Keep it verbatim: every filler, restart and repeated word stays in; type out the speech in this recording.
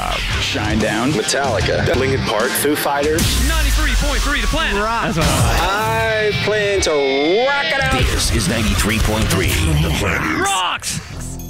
Uh, Shinedown. Metallica. Linkin Park. Foo Fighters. ninety-three point three The Planet. Rock. That's what I I plan to rock it out. This is ninety-three point three The Planet. Rocks!